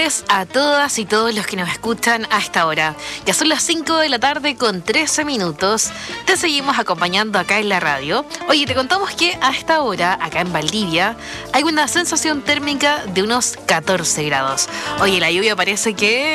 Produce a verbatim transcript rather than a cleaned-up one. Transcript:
tardes a todas y todos los que nos escuchan a esta hora. Ya son las cinco de la tarde con trece minutos. Te seguimos acompañando acá en la radio. Oye, te contamos que a esta hora, acá en Valdivia, hay una sensación térmica de unos catorce grados. Oye, la lluvia parece que